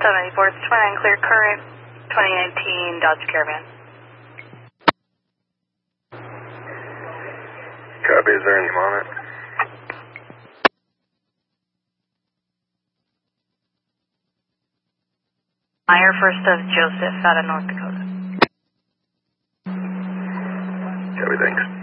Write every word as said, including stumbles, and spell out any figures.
seventy-four, it's twenty-nine clear current, twenty nineteen Dodge Caravan. Copy, is there any on it? Meyer, first of Joseph, out of North Dakota. Copy, thanks.